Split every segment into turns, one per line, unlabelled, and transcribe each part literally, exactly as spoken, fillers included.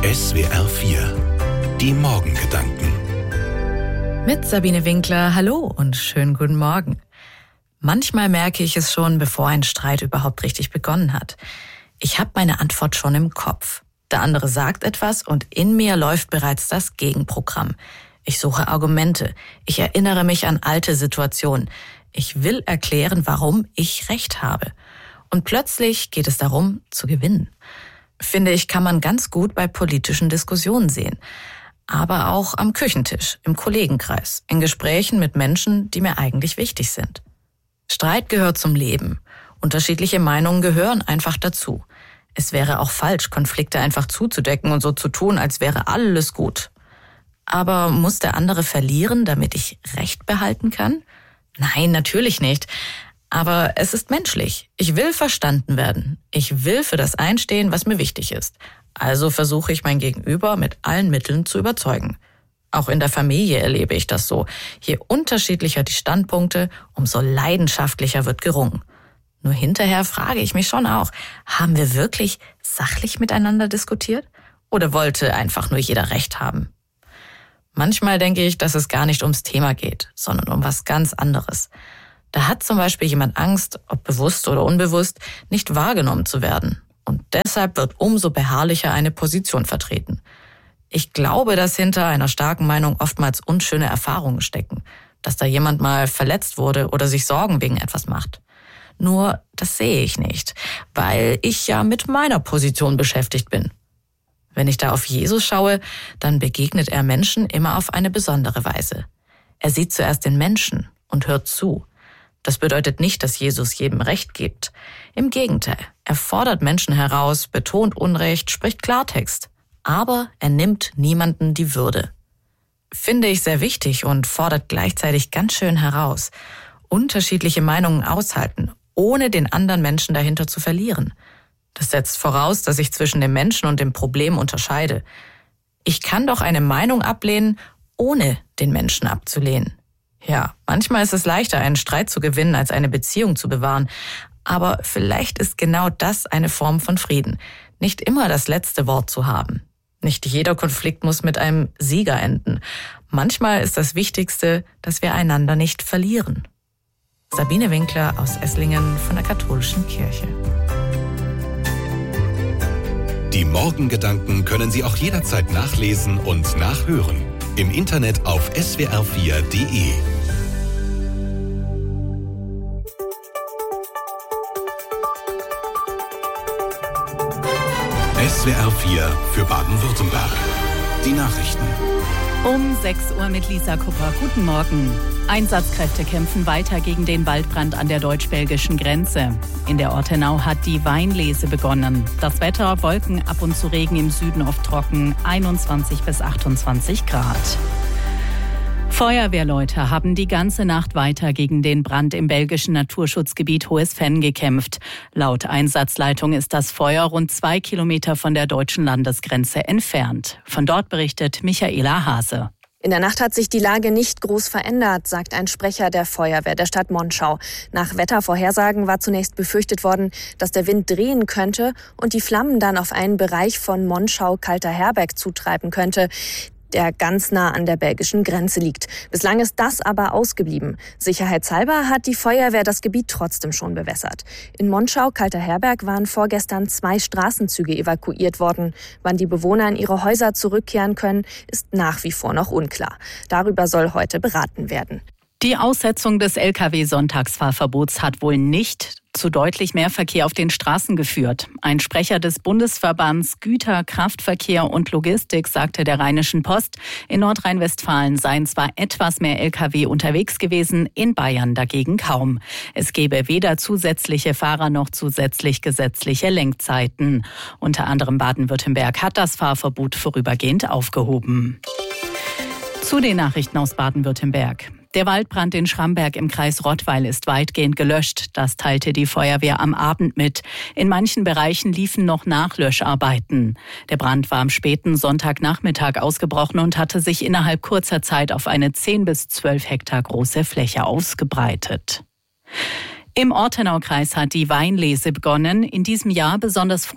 S W R vier. Die Morgengedanken.
Mit Sabine Winkler, hallo und schönen guten Morgen. Manchmal merke ich es schon, bevor ein Streit überhaupt richtig begonnen hat. Ich habe meine Antwort schon im Kopf. Der andere sagt etwas und in mir läuft bereits das Gegenprogramm. Ich suche Argumente. Ich erinnere mich an alte Situationen. Ich will erklären, warum ich Recht habe. Und plötzlich geht es darum, zu gewinnen. Finde ich, kann man ganz gut bei politischen Diskussionen sehen. Aber auch am Küchentisch, im Kollegenkreis, in Gesprächen mit Menschen, die mir eigentlich wichtig sind. Streit gehört zum Leben. Unterschiedliche Meinungen gehören einfach dazu. Es wäre auch falsch, Konflikte einfach zuzudecken und so zu tun, als wäre alles gut. Aber muss der andere verlieren, damit ich Recht behalten kann? Nein, natürlich nicht. Aber es ist menschlich. Ich will verstanden werden. Ich will für das einstehen, was mir wichtig ist. Also versuche ich mein Gegenüber mit allen Mitteln zu überzeugen. Auch in der Familie erlebe ich das so. Je unterschiedlicher die Standpunkte, umso leidenschaftlicher wird gerungen. Nur hinterher frage ich mich schon auch, haben wir wirklich sachlich miteinander diskutiert? Oder wollte einfach nur jeder Recht haben? Manchmal denke ich, dass es gar nicht ums Thema geht, sondern um was ganz anderes. Da hat zum Beispiel jemand Angst, ob bewusst oder unbewusst, nicht wahrgenommen zu werden. Und deshalb wird umso beharrlicher eine Position vertreten. Ich glaube, dass hinter einer starken Meinung oftmals unschöne Erfahrungen stecken. Dass da jemand mal verletzt wurde oder sich Sorgen wegen etwas macht. Nur, das sehe ich nicht, weil ich ja mit meiner Position beschäftigt bin. Wenn ich da auf Jesus schaue, dann begegnet er Menschen immer auf eine besondere Weise. Er sieht zuerst den Menschen und hört zu. Das bedeutet nicht, dass Jesus jedem Recht gibt. Im Gegenteil, er fordert Menschen heraus, betont Unrecht, spricht Klartext. Aber er nimmt niemanden die Würde. Finde ich sehr wichtig und fordert gleichzeitig ganz schön heraus. Unterschiedliche Meinungen aushalten, ohne den anderen Menschen dahinter zu verlieren. Das setzt voraus, dass ich zwischen dem Menschen und dem Problem unterscheide. Ich kann doch eine Meinung ablehnen, ohne den Menschen abzulehnen. Ja, manchmal ist es leichter, einen Streit zu gewinnen, als eine Beziehung zu bewahren. Aber vielleicht ist genau das eine Form von Frieden. Nicht immer das letzte Wort zu haben. Nicht jeder Konflikt muss mit einem Sieger enden. Manchmal ist das Wichtigste, dass wir einander nicht verlieren. Sabine Winkler aus Esslingen von der Katholischen Kirche.
Die Morgengedanken können Sie auch jederzeit nachlesen und nachhören. Im Internet auf S W R vier Punkt de. S W R vier für Baden-Württemberg. Die Nachrichten.
Um sechs Uhr mit Lisa Kupper. Guten Morgen. Einsatzkräfte kämpfen weiter gegen den Waldbrand an der deutsch-belgischen Grenze. In der Ortenau hat die Weinlese begonnen. Das Wetter, Wolken, ab und zu Regen, im Süden oft trocken, einundzwanzig bis achtundzwanzig Grad. Feuerwehrleute haben die ganze Nacht weiter gegen den Brand im belgischen Naturschutzgebiet Hohes Venn gekämpft. Laut Einsatzleitung ist das Feuer rund zwei Kilometer von der deutschen Landesgrenze entfernt. Von dort berichtet Michaela Hase.
In der Nacht hat sich die Lage nicht groß verändert, sagt ein Sprecher der Feuerwehr der Stadt Monschau. Nach Wettervorhersagen war zunächst befürchtet worden, dass der Wind drehen könnte und die Flammen dann auf einen Bereich von Monschau-Kalter-Herberg zutreiben könnte, der ganz nah an der belgischen Grenze liegt. Bislang ist das aber ausgeblieben. Sicherheitshalber hat die Feuerwehr das Gebiet trotzdem schon bewässert. In Monschau-Kalter-Herberg waren vorgestern zwei Straßenzüge evakuiert worden. Wann die Bewohner in ihre Häuser zurückkehren können, ist nach wie vor noch unklar. Darüber soll heute beraten werden.
Die Aussetzung des L K W-Sonntagsfahrverbots hat wohl nicht zu deutlich mehr Verkehr auf den Straßen geführt. Ein Sprecher des Bundesverbands Güter, Kraftverkehr und Logistik sagte der Rheinischen Post, in Nordrhein-Westfalen seien zwar etwas mehr L K W unterwegs gewesen, in Bayern dagegen kaum. Es gebe weder zusätzliche Fahrer noch zusätzlich gesetzliche Lenkzeiten. Unter anderem Baden-Württemberg hat das Fahrverbot vorübergehend aufgehoben. Zu den Nachrichten aus Baden-Württemberg. Der Waldbrand in Schramberg im Kreis Rottweil ist weitgehend gelöscht. Das teilte die Feuerwehr am Abend mit. In manchen Bereichen liefen noch Nachlöscharbeiten. Der Brand war am späten Sonntagnachmittag ausgebrochen und hatte sich innerhalb kurzer Zeit auf eine zehn bis zwölf Hektar große Fläche ausgebreitet. Im Ortenaukreis hat die Weinlese begonnen, in diesem Jahr besonders früh.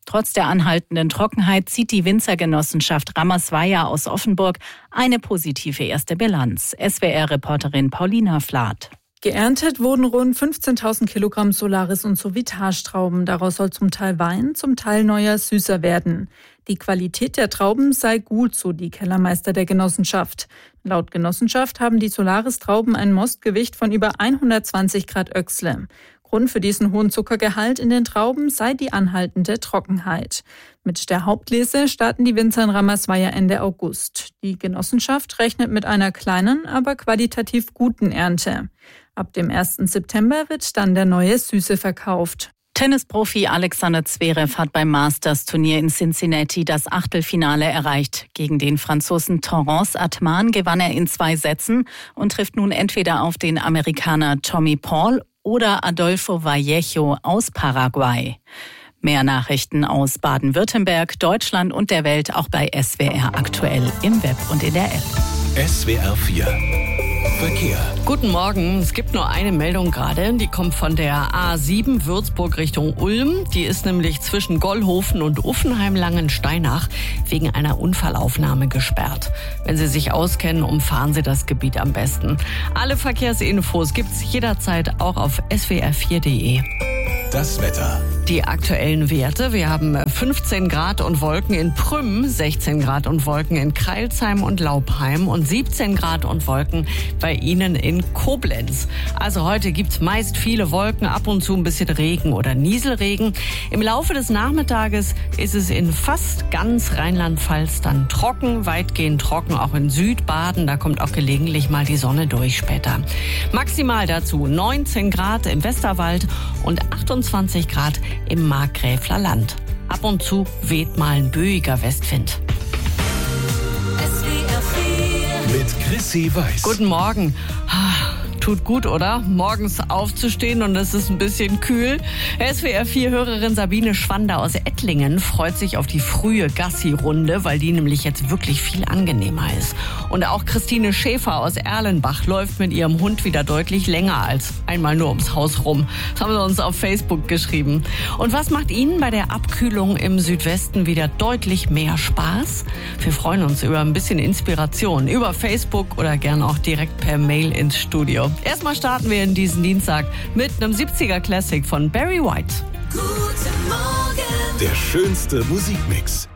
Trotz der anhaltenden Trockenheit zieht die Winzergenossenschaft Ramaswaya aus Offenburg eine positive erste Bilanz. S W R-Reporterin Paulina Flath.
Geerntet wurden rund fünfzehntausend Kilogramm Solaris- und Sauvage-Trauben. Daraus soll zum Teil Wein, zum Teil neuer süßer werden. Die Qualität der Trauben sei gut, so die Kellermeister der Genossenschaft. Laut Genossenschaft haben die Solaris-Trauben ein Mostgewicht von über hundertzwanzig Grad Öchsle. Grund für diesen hohen Zuckergehalt in den Trauben sei die anhaltende Trockenheit. Mit der Hauptlese starten die Winzer in Ramaswaya Ende August. Die Genossenschaft rechnet mit einer kleinen, aber qualitativ guten Ernte. Ab dem ersten September wird dann der neue Süße verkauft.
Tennisprofi Alexander Zverev hat beim Masters-Turnier in Cincinnati das Achtelfinale erreicht. Gegen den Franzosen Torrens Atman gewann er in zwei Sätzen und trifft nun entweder auf den Amerikaner Tommy Paul oder Adolfo Vallejo aus Paraguay. Mehr Nachrichten aus Baden-Württemberg, Deutschland und der Welt auch bei S W R aktuell im Web und in der App.
S W R vier Verkehr.
Guten Morgen. Es gibt nur eine Meldung gerade. Die kommt von der A sieben Würzburg Richtung Ulm. Die ist nämlich zwischen Gollhofen und Uffenheim-Langensteinach wegen einer Unfallaufnahme gesperrt. Wenn Sie sich auskennen, umfahren Sie das Gebiet am besten. Alle Verkehrsinfos gibt's jederzeit auch auf s w r vier punkt d e.
Das Wetter.
Die aktuellen Werte. Wir haben fünfzehn Grad und Wolken in Prüm, sechzehn Grad und Wolken in Crailsheim und Laupheim und siebzehn Grad und Wolken bei Ihnen in Koblenz. Also heute gibt's meist viele Wolken, ab und zu ein bisschen Regen oder Nieselregen. Im Laufe des Nachmittages ist es in fast ganz Rheinland-Pfalz dann trocken, weitgehend trocken, auch in Südbaden. Da kommt auch gelegentlich mal die Sonne durch später. Maximal dazu neunzehn Grad im Westerwald und achtundzwanzig Grad im Markgräfler Land. Ab und zu weht mal ein böiger Westwind.
Mit Chrissy Weiß.
Guten Morgen. Tut gut, oder? Morgens aufzustehen und es ist ein bisschen kühl. S W R vier-Hörerin Sabine Schwander aus Ettlingen freut sich auf die frühe Gassi-Runde, weil die nämlich jetzt wirklich viel angenehmer ist. Und auch Christine Schäfer aus Erlenbach läuft mit ihrem Hund wieder deutlich länger als einmal nur ums Haus rum. Das haben sie uns auf Facebook geschrieben. Und was macht Ihnen bei der Abkühlung im Südwesten wieder deutlich mehr Spaß? Wir freuen uns über ein bisschen Inspiration über Facebook oder gerne auch direkt per Mail ins Studio. Erstmal starten wir in diesen Dienstag mit einem siebziger Classic von Barry White.
Guten Morgen. Der schönste Musikmix.